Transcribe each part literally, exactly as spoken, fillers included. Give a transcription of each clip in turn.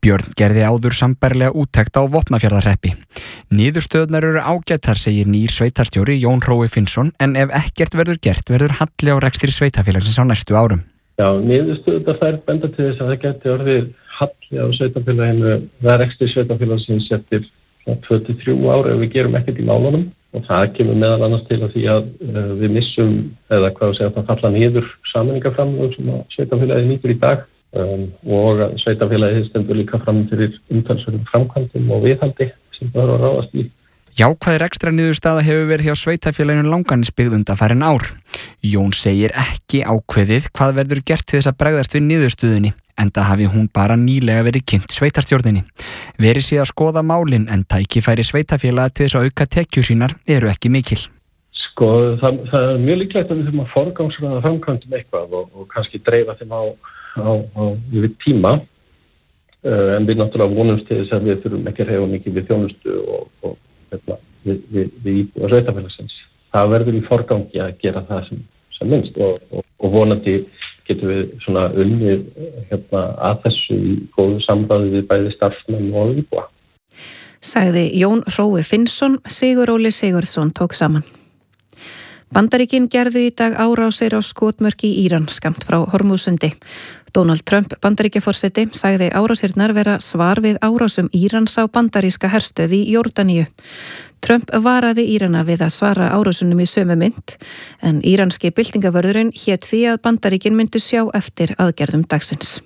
Björn gerði áður sambærilega úttekt á Vopnafjarðarhreppi. Niðurstöðurnar eru ágætar, segir nýr sveitarstjóri Jón Hrói Finnsson, en ef ekkert verður gert verður halli á rekstri sveitarfélagsins á næstu árum. Já, niðurstöðurnar þær benda til þess að það geti orðið halli á sveitarfélaginu, það rekstri sveitarfélagsins eftir tvö til þrjú ár ef við gerum ekkert í málunum. Og það kemur meðal annars til að því að uh, við missum, eða hvað að segja, það falla niður sameiningaframlög sem að sveitarfélagið nýtur í dag um, og að sveitarfélagið stendur líka fram fyrir umtalsverðum framkvæmdum og viðhaldi sem það er að ráðast í. Jákvæð rekstrarniðurstaða hefur verið hjá sveitarfélaginu Langanesbyggð undanfarin ár. Jón segir ekki ákveðið hvað verður gert til þess að bregðast við niðurstöðunni, enda hafi hún bara nýlega verið kynnt sveitarstjórninni. Verið sé að skoða málin en tækifæri sveitarfélaga til þess að auka tekjur sínar eru ekki mikil. Sko, það, það er mjög líklegt að við þurfum að forgangsraða framkvæmdum eitthvað og, og kannski dreifa þeim á, á, á yfir tíma. Uh, en við náttúrulega vonumst til þess að við þurfum ekki að hreyfa mikið við þjónustu og, og hérna, við, við, við íbúa sveitarfélagsins. Það verður í forgangi að gera það sem, sem minnst og, og, og vonandi getum við svona unnið hérna, að þessu í góðu samráði við bæði starfsmenn og íbúa. Sagði Jón Hrói Finnsson, Sigur Óli Sigurðsson tók saman. Bandaríkin gerðu í dag árásir á skotmörk í Íran skammt frá Hormúsundi. Donald Trump, Bandaríkjaforseti, sagði árásirnar vera svar við árásum Írans á bandaríska herstöð í Jórdaníu. Trump varaði Írana við að svara árásunum í sömu mynd, en íranski byltingavörðurinn hét því að Bandaríkin myndu sjá eftir aðgerðum dagsins.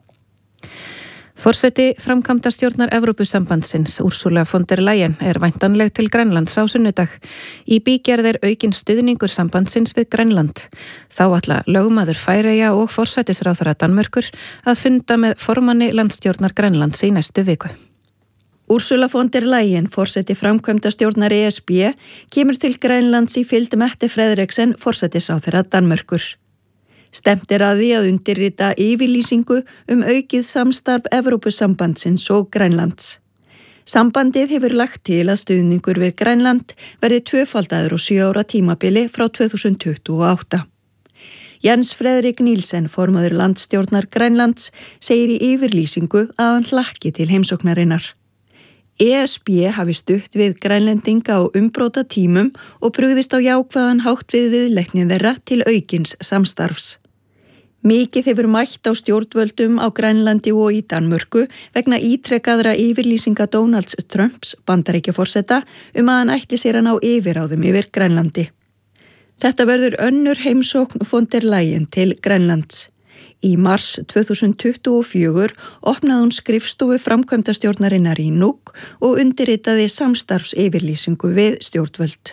Forseti framkvæmdastjórnar Evrópusambandsins, Ursula von der Leyen, er væntanleg til Grænlands á sunnudag. Í bígerð er aukinn stuðningur sambandsins við Grænland. Þá ætla lögmaður Færeyja og forsætisráðherra Danmerkur að funda með formanni landstjórnar Grænlands í næstu viku. Ursula von der Leyen, forseti framkvæmdastjórnar E S B, kemur til Grænlands í fylgd Mette Frederiksen, forsætisráðherra Danmerkur. Stemt er að því að undirrita yfirlýsingu um aukið samstarf Evrópusambandsins og Grænlands. Sambandið hefur lagt til að stuðningur við Grænland verði tvöfaldaður og sjö ára tímabili frá tvö þúsund tuttugu og átta. Jens Frederik Nielsen, formaður landstjórnar Grænlands, segir í yfirlýsingu að hann hlakki til heimsóknarinnar. E S B hafi stutt við grænlendinga á umbróta tímum og brugðist á jákvæðan hátt við viðleitni þeirra til aukins samstarfs. Mikið hefur mætt á stjórnvöldum á Grænlandi og í Danmörku vegna ítrekkaðra yfirlýsinga Donalds Trumps, Bandaríkjaforseta, um að hann ætti sér að ná yfirráðum yfir Grænlandi. Þetta verður önnur heimsókn von der Leyen til Grænlands. Í mars tvö þúsund tuttugu og fjögur opnaði hún skrifstofu framkvæmdastjórnarinnar í Nuuk og undirritaði samstarfsyfirlýsingu við stjórnvöld.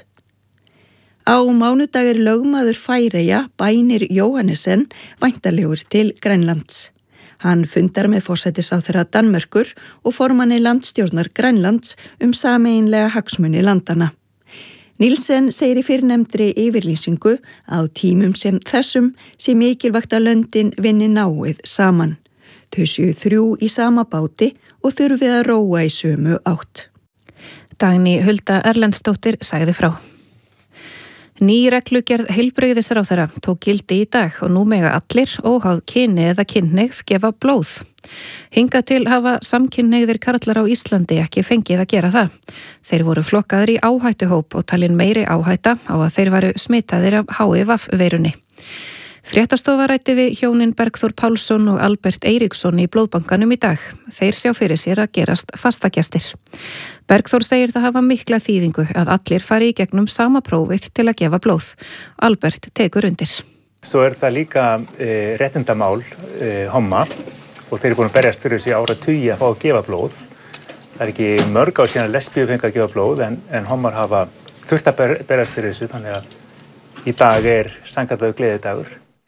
Á mánudag er lögmaður Færeyja, Bænir Jóhannessen, væntanlegur til Grænlands. Hann fundar með forsætisráðherra Danmerkur og formanni landstjórnar Grænlands um sameiginlega hagsmuni landana. Nielsen segir í fyrrnefndri yfirlýsingu að á tímum sem þessum sé mikilvægt að löndin vinni náið saman. Þau séu þrjú í sama báti og þurfi að róa í sömu átt. Dagný Hulda Erlendsdóttir sagði frá. Ný reglugerð heilbrigðisráðherra tók gildi í dag og nú mega allir, óháð kyni eða kynhneigð, gefa blóð. Hingað til hafa samkynhneigðir karlar á Íslandi ekki fengið að gera það. Þeir voru flokkaðir í áhættuhóp og talin meiri áhætta á að þeir varu smitaðir af H I V-veirunni. Fréttastofa ræddi við hjónin Bergþór Pálsson og Albert Eiríksson í blóðbankanum í dag. Þeir sjá fyrir sér að gerast fastagestir. Bergþór segir það hafa mikla þýðingu að allir fari í gegnum sama prófið til að gefa blóð. Albert tekur undir. Svo er það líka e, réttindamál e, homma og þeir eru búin að berjast fyrir þessi áratugi að fá að gefa blóð. Það er ekki mörg á síðan lesbíu fengi að gefa blóð en, en hommar hafa þurft að ber, berjast fyrir þessu þannig að í dag er sannkallað gleðidagur.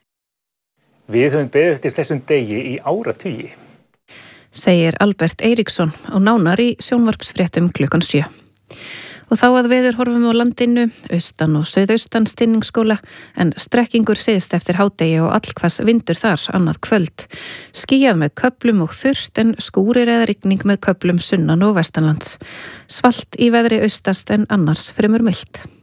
Við höfum beðið eftir þessum degi í áratugi. Segir Albert Eiríksson á nánar í sjónvarpsfréttum klukkan sjö. Og þá að veður horfum á landinu, austan og suðaustan stinningsskóla, en strekkingur syðst eftir hádegi og allhvass vindur þar annað kvöld. Skýjað með köflum og þurrt en skúrir eða rigning með köflum sunnan og vestanlands. Svalt í veðri austast en annars fremur milt.